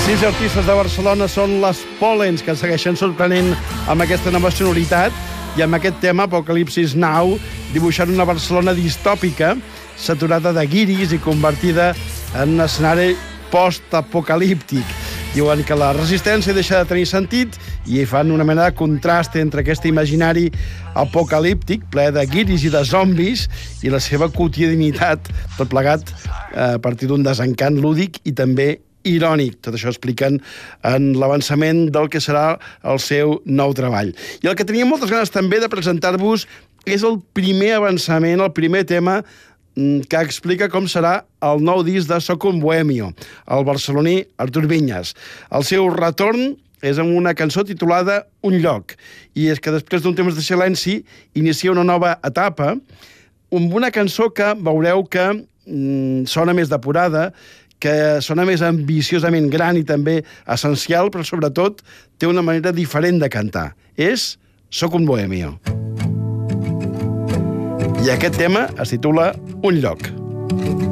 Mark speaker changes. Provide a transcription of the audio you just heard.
Speaker 1: 6 artistes de Barcelona són les Pol·lens, que segueixen sorprenent amb aquesta nova sonoritat i amb aquest tema, Apocalipsis Now, dibuixant una Barcelona distòpica, saturada de guiris i convertida en un escenari post-apocalíptic. Diuen que la resistència deixa de tenir sentit i fan una mena de contrast entre aquest imaginari apocalíptic, ple de guiris i de zombis, i la seva quotidianitat, tot plegat a partir d'un desencant lúdic i també irònic. Tot això expliquen en l'avançament del que serà el seu nou treball. I el que tenia moltes ganes també de presentar-vos és el primer avançament, el primer tema que explica com serà el nou disc de Soc un Bohemio, el barceloní Artur Vinyes. El seu retorn és amb una cançó titulada Un lloc, i és que després d'un temps de silenci inicia una nova etapa amb una cançó que veureu que sona més depurada, que sona més ambiciosament gran i també essencial, però sobretot té una manera diferent de cantar. És Soc un Bohemio. I aquest tema es titula Un lloc.